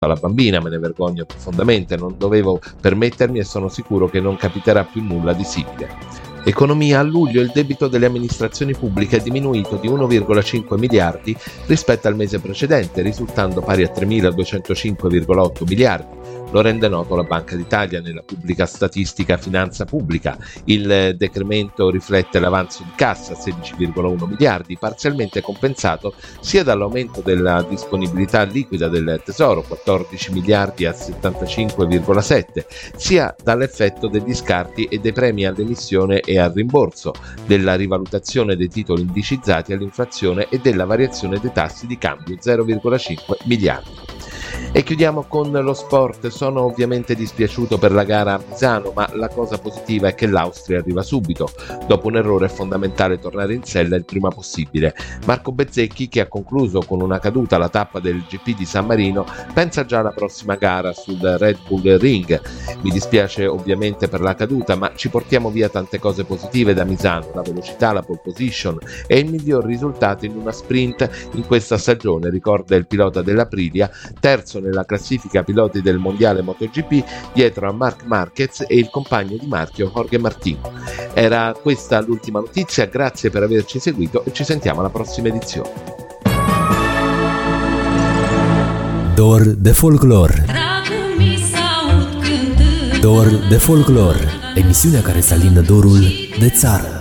alla bambina, me ne vergogno profondamente, non dovevo permettermi e sono sicuro che non capiterà più nulla di simile. Economia: a luglio il debito delle amministrazioni pubbliche è diminuito di 1,5 miliardi rispetto al mese precedente, risultando pari a 3.205,8 miliardi. Lo rende noto la Banca d'Italia nella pubblica statistica Finanza Pubblica. Il decremento riflette l'avanzo di cassa, 16,1 miliardi, parzialmente compensato sia dall'aumento della disponibilità liquida del Tesoro, 14 miliardi a 75,7, sia dall'effetto degli scarti e dei premi all'emissione e al rimborso, della rivalutazione dei titoli indicizzati all'inflazione e della variazione dei tassi di cambio, 0,5 miliardi. E chiudiamo con lo sport. Sono ovviamente dispiaciuto per la gara a Misano, ma la cosa positiva è che l'Austria arriva subito. Dopo un errore è fondamentale tornare in sella il prima possibile. Marco Bezzecchi, che ha concluso con una caduta la tappa del GP di San Marino, pensa già alla prossima gara sul Red Bull Ring. Mi dispiace ovviamente per la caduta, ma ci portiamo via tante cose positive da Misano: la velocità, la pole position e il miglior risultato in una sprint in questa stagione, ricorda il pilota dell'Aprilia, terzo nella classifica piloti del mondiale MotoGP dietro a Marc Marquez e il compagno di marchio Jorge Martin. Era questa l'ultima notizia, grazie per averci seguito e ci sentiamo alla prossima edizione. Dor de folclor. Dor de folclor, emisiunea care să alindă dorul de țară.